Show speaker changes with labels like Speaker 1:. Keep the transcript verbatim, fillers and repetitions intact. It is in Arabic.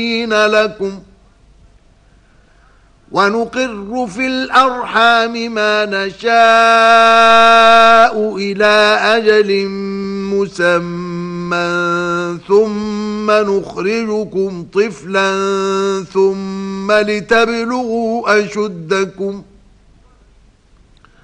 Speaker 1: لكم ونقر في الأرحام ما نشاء إلى أجل مسمى ثم نخرجكم طفلا ثم لتبلغوا أشدكم